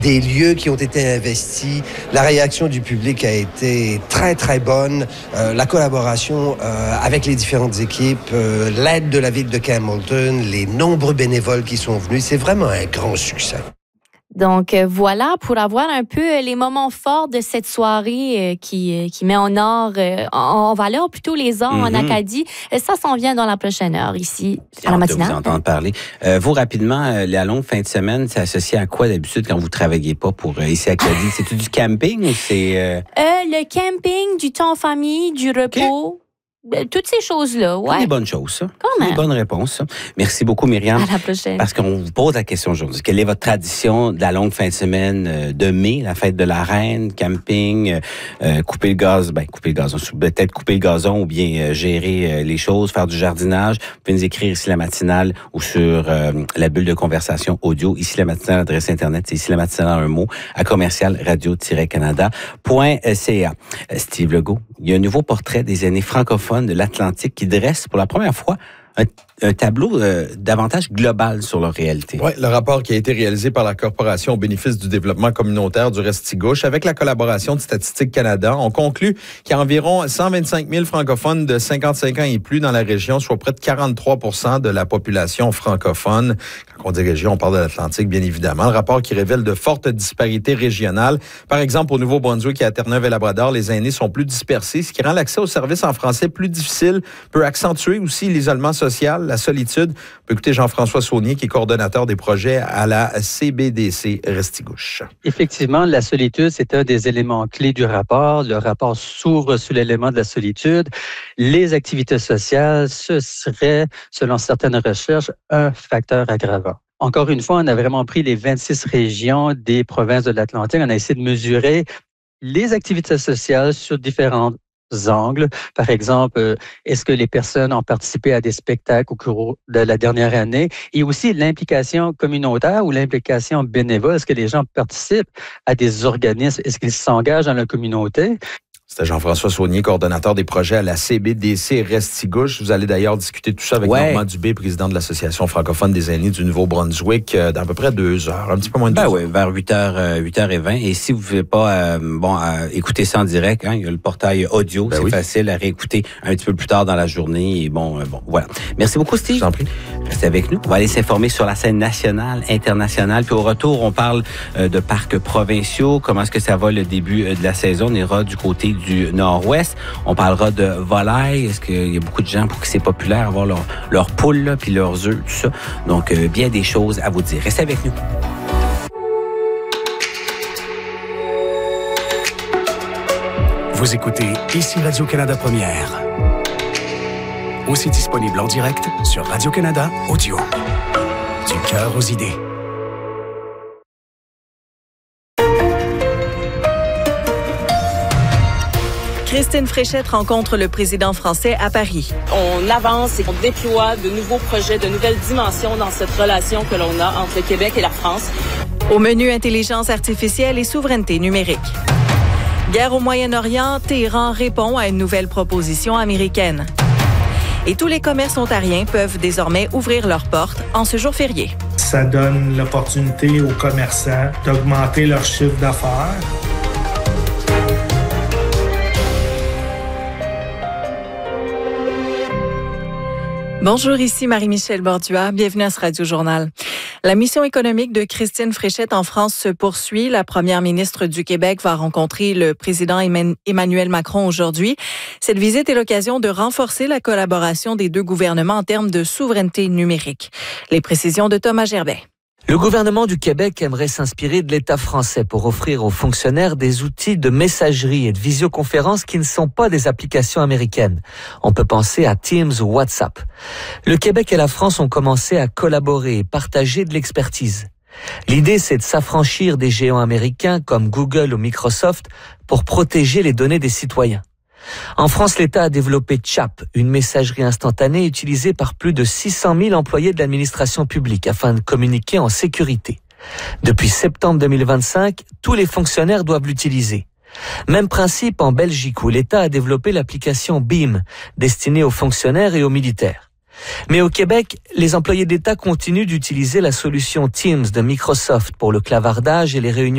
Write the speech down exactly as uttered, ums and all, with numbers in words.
Des lieux qui ont été investis. La réaction du public a été très, très bonne. Euh, la collaboration euh, avec les différentes équipes, euh, l'aide de la ville de Campbellton, les nombreux bénévoles qui sont venus, c'est vraiment un grand succès. Donc euh, voilà, pour avoir un peu euh, les moments forts de cette soirée euh, qui, euh, qui met en or, euh, en, en valeur plutôt les arts mm-hmm. en Acadie, euh, ça s'en vient dans la prochaine heure ici à la matinale. Vous entendre parler. Euh, vous, rapidement, euh, la longue fin de semaine, c'est associé à quoi d'habitude quand vous ne travaillez pas pour euh, ici à Acadie? C'est tout du camping ou c'est... Euh... Euh, le camping, du temps en famille, du repos... Okay. Toutes ces choses-là, ouais. Des bonnes choses, ça. Quand même. Des bonnes réponses, ça. Merci beaucoup, Myriam. À la prochaine. Parce qu'on vous pose la question aujourd'hui. Quelle est votre tradition de la longue fin de semaine de mai, la fête de la Reine, camping, euh, couper le gaz, ben, couper le gazon, peut-être couper le gazon ou bien euh, gérer euh, les choses, faire du jardinage. Vous pouvez nous écrire ici la matinale ou sur euh, la bulle de conversation audio. Ici la matinale, adresse Internet, c'est ici la matinale en un mot, à commercial radio-canada point c a. Euh, Steve Legault, il y a un nouveau portrait des aînés francophones de l'Atlantique qui dresse pour la première fois un, un tableau euh, davantage global sur leur réalité. Oui, le rapport qui a été réalisé par la Corporation au bénéfice du développement communautaire du Restigouche avec la collaboration de Statistique Canada, on conclut qu'il y a environ cent vingt-cinq mille francophones de cinquante-cinq ans et plus dans la région, soit près de quarante-trois pour cent de la population francophone. Quand on dit région, on parle de l'Atlantique, bien évidemment. Le rapport qui révèle de fortes disparités régionales. Par exemple, au Nouveau-Brunswick et à Terre-Neuve et Labrador, les aînés sont plus dispersés, ce qui rend l'accès aux services en français plus difficile, peut accentuer aussi l'isolement social, la solitude. On peut écouter Jean-François Saunier, qui est coordonnateur des projets à la C B D C Restigouche. Effectivement, la solitude, c'est un des éléments clés du rapport. Le rapport s'ouvre sur l'élément de la solitude. Les activités sociales, ce serait, selon certaines recherches, un facteur aggravant. Encore une fois, on a vraiment pris les vingt-six régions des provinces de l'Atlantique. On a essayé de mesurer les activités sociales sur différents angles. Par exemple, est-ce que les personnes ont participé à des spectacles au cours de la dernière année? Et aussi l'implication communautaire ou l'implication bénévole. Est-ce que les gens participent à des organismes? Est-ce qu'ils s'engagent dans la communauté? C'était Jean-François Saunier, coordonnateur des projets à la C B D C Restigouche. Vous allez d'ailleurs discuter de tout ça avec ouais. Normand Dubé, président de l'Association francophone des aînés du Nouveau-Brunswick, euh, dans à peu près deux heures, un petit peu moins de deux ben heures. Oui, vers huit heures, huit heures vingt. Et si vous ne pouvez pas euh, bon, euh, écouter ça en direct, hein, il y a le portail audio, ben c'est oui. facile à réécouter un petit peu plus tard dans la journée. Et bon, euh, bon, voilà. Merci beaucoup, Steve. Je t'en prie. Restez avec nous. On va aller s'informer sur la scène nationale, internationale. Puis au retour, on parle euh, de parcs provinciaux. Comment est-ce que ça va le début euh, de la saison? On ira du côté du nord-ouest. On parlera de volailles. Est-ce qu'il y a beaucoup de gens pour qui c'est populaire avoir leurs leur poules là, puis leurs œufs, tout ça. Donc, euh, bien des choses à vous dire. Restez avec nous. Vous écoutez ici Radio-Canada Première. Aussi disponible en direct sur Radio-Canada Audio. Du cœur aux idées. Christine Fréchette rencontre le président français à Paris. On avance et on déploie de nouveaux projets, de nouvelles dimensions dans cette relation que l'on a entre le Québec et la France. Au menu intelligence artificielle et souveraineté numérique. Guerre au Moyen-Orient, Téhéran répond à une nouvelle proposition américaine. Et tous les commerces ontariens peuvent désormais ouvrir leurs portes en ce jour férié. Ça donne l'opportunité aux commerçants d'augmenter leur chiffre d'affaires. Bonjour, ici Marie-Michel Bordua. Bienvenue à ce Radio-Journal. La mission économique de Christine Fréchette en France se poursuit. La première ministre du Québec va rencontrer le président Emmanuel Macron aujourd'hui. Cette visite est l'occasion de renforcer la collaboration des deux gouvernements en termes de souveraineté numérique. Les précisions de Thomas Gerbet. Le gouvernement du Québec aimerait s'inspirer de l'État français pour offrir aux fonctionnaires des outils de messagerie et de visioconférence qui ne sont pas des applications américaines. On peut penser à Teams ou WhatsApp. Le Québec et la France ont commencé à collaborer et partager de l'expertise. L'idée, c'est de s'affranchir des géants américains comme Google ou Microsoft pour protéger les données des citoyens. En France, l'État a développé Chap, une messagerie instantanée utilisée par plus de six cent mille employés de l'administration publique afin de communiquer en sécurité. Depuis septembre deux mille vingt-cinq, tous les fonctionnaires doivent l'utiliser. Même principe en Belgique où l'État a développé l'application Beam, destinée aux fonctionnaires et aux militaires. Mais au Québec, les employés d'État continuent d'utiliser la solution Teams de Microsoft pour le clavardage et les réunions